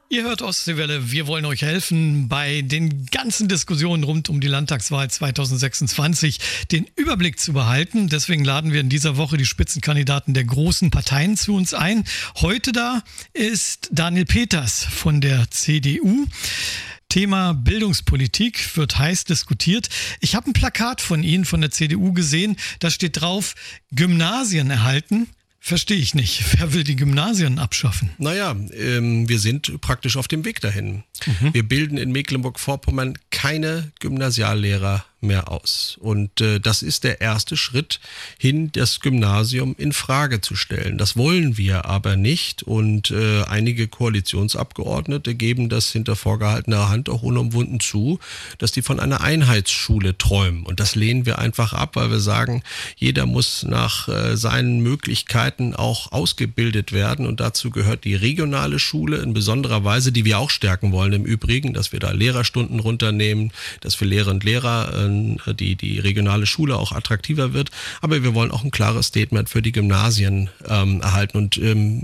Ihr hört Ostseewelle, wir wollen euch helfen bei den ganzen Diskussionen rund um die Landtagswahl 2026 den Überblick zu behalten. Deswegen laden wir in dieser Woche die Spitzenkandidaten der großen Parteien zu uns ein. Heute da ist Daniel Peters von der CDU. Thema Bildungspolitik wird heiß diskutiert. Ich habe ein Plakat von Ihnen von der CDU gesehen, da steht drauf, Gymnasien erhalten. Verstehe ich nicht. Wer will die Gymnasien abschaffen? Naja, wir sind praktisch auf dem Weg dahin. Wir bilden in Mecklenburg-Vorpommern keine Gymnasiallehrer mehr aus. Und das ist der erste Schritt hin, das Gymnasium in Frage zu stellen. Das wollen wir aber nicht. Und einige Koalitionsabgeordnete geben das hinter vorgehaltener Hand auch unumwunden zu, dass die von einer Einheitsschule träumen. Und das lehnen wir einfach ab, weil wir sagen, jeder muss nach seinen Möglichkeiten auch ausgebildet werden. Und dazu gehört die regionale Schule in besonderer Weise, die wir auch stärken wollen im Übrigen, dass wir da Lehrerstunden runternehmen, dass für Lehrer und Lehrer die regionale Schule auch attraktiver wird. Aber wir wollen auch ein klares Statement für die Gymnasien erhalten. Und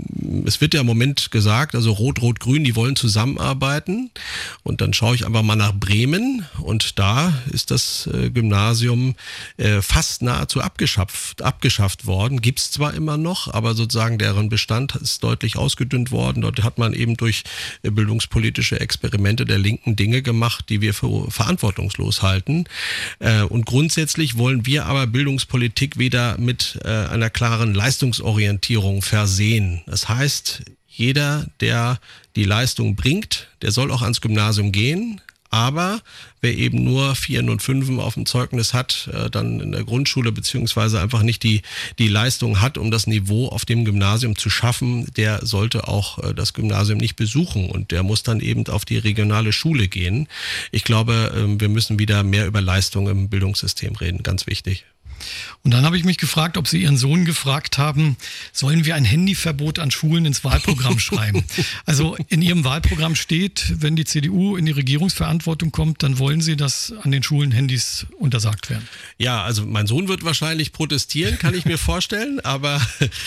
es wird ja im Moment gesagt, also Rot-Rot-Grün, die wollen zusammenarbeiten. Und dann schaue ich einfach mal nach Bremen. Und da ist das Gymnasium fast nahezu abgeschafft worden. Gibt es zwar immer noch, aber sozusagen deren Bestand ist deutlich ausgedünnt worden. Dort hat man eben durch bildungspolitische Experimente der Linken Dinge gemacht, die wir für verantwortungslos halten. Und grundsätzlich wollen wir aber Bildungspolitik wieder mit einer klaren Leistungsorientierung versehen. Das heißt, jeder, der die Leistung bringt, der soll auch ans Gymnasium gehen. Aber wer eben nur 4 und 5 auf dem Zeugnis hat, dann in der Grundschule beziehungsweise einfach nicht die Leistung hat, um das Niveau auf dem Gymnasium zu schaffen, der sollte auch das Gymnasium nicht besuchen und der muss dann eben auf die regionale Schule gehen. Ich glaube, wir müssen wieder mehr über Leistung im Bildungssystem reden, ganz wichtig. Und dann habe ich mich gefragt, ob Sie Ihren Sohn gefragt haben, sollen wir ein Handyverbot an Schulen ins Wahlprogramm schreiben? Also in Ihrem Wahlprogramm steht, wenn die CDU in die Regierungsverantwortung kommt, dann wollen Sie, dass an den Schulen Handys untersagt werden. Ja, also mein Sohn wird wahrscheinlich protestieren, kann ich mir vorstellen, aber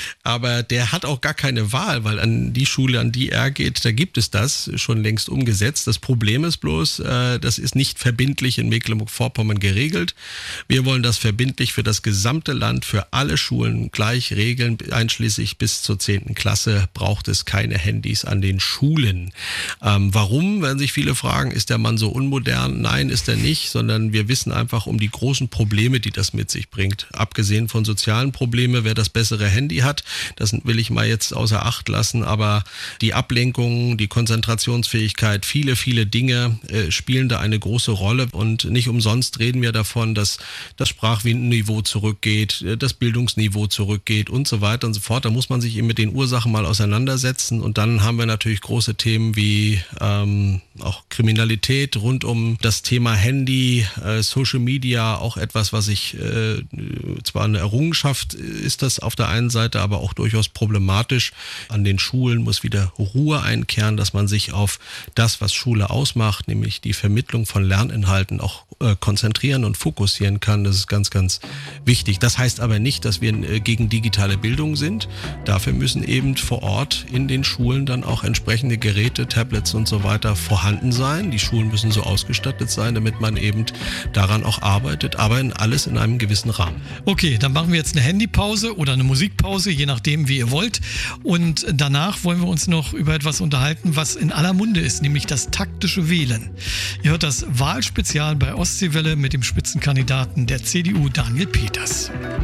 der hat auch gar keine Wahl, weil an die Schule, an die er geht, da gibt es das schon längst umgesetzt. Das Problem ist bloß, das ist nicht verbindlich in Mecklenburg-Vorpommern geregelt. Wir wollen das verbindlich für das gesamte Land, für alle Schulen gleich regeln, einschließlich bis zur 10. Klasse braucht es keine Handys an den Schulen. Warum, werden sich viele fragen, ist der Mann so unmodern? Nein, ist er nicht, sondern wir wissen einfach um die großen Probleme, die das mit sich bringt. Abgesehen von sozialen Problemen, wer das bessere Handy hat, das will ich mal jetzt außer Acht lassen, aber die Ablenkung, die Konzentrationsfähigkeit, viele, viele Dinge spielen da eine große Rolle und nicht umsonst reden wir davon, dass das Sprachniveau zurückgeht, das Bildungsniveau zurückgeht und so weiter und so fort. Da muss man sich eben mit den Ursachen mal auseinandersetzen und dann haben wir natürlich große Themen wie auch Kriminalität rund um das Thema Handy, Social Media, auch etwas, was ich zwar eine Errungenschaft ist das auf der einen Seite, aber auch durchaus problematisch. An den Schulen muss wieder Ruhe einkehren, dass man sich auf das, was Schule ausmacht, nämlich die Vermittlung von Lerninhalten auch konzentrieren und fokussieren kann. Das ist ganz, ganz wichtig. Das heißt aber nicht, dass wir gegen digitale Bildung sind. Dafür müssen eben vor Ort in den Schulen dann auch entsprechende Geräte, Tablets und so weiter vorhanden sein. Die Schulen müssen so ausgestattet sein, damit man eben daran auch arbeitet, aber alles in einem gewissen Rahmen. Okay, dann machen wir jetzt eine Handypause oder eine Musikpause, je nachdem, wie ihr wollt. Und danach wollen wir uns noch über etwas unterhalten, was in aller Munde ist, nämlich das taktische Wählen. Ihr hört das Wahlspezial bei Ostseewelle mit dem Spitzenkandidaten der CDU, Daniel Peters.